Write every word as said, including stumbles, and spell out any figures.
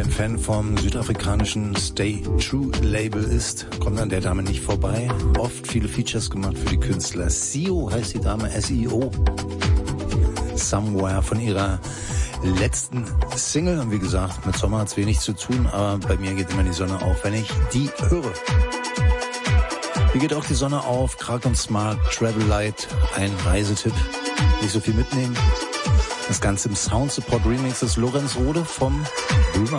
Fan vom südafrikanischen Stay True Label ist, kommt an der Dame nicht vorbei. Oft viele Features gemacht für die Künstler. Sio heißt die Dame, S I O. Somewhere von ihrer letzten Single. Und wie gesagt, mit Sommer hat's wenig zu tun, aber bei mir geht immer die Sonne auf, wenn ich die höre. Hier geht auch die Sonne auf. Krag und Smart, Travel Light, ein Reisetipp. Nicht so viel mitnehmen. Das Ganze im Sound Support Remix des Lorenz Rode vom